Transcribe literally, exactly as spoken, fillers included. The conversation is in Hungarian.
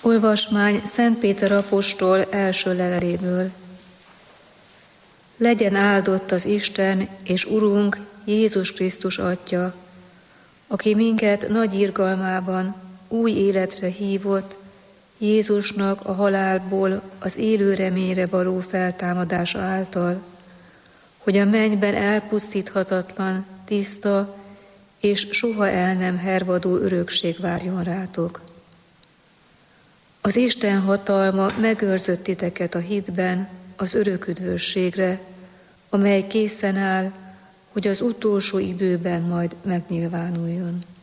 Olvasmány Szent Péter apostol első leveléből. Legyen áldott az Isten és Urunk Jézus Krisztus Atya, aki minket nagy irgalmában új életre hívott, Jézusnak a halálból az élő reményre való feltámadása által, hogy a mennyben elpusztíthatatlan, tiszta és soha el nem hervadó örökség várjon rátok. Az Isten hatalma megőrzött titeket a hitben az örök üdvösségre, amely készen áll, hogy az utolsó időben majd megnyilvánuljon.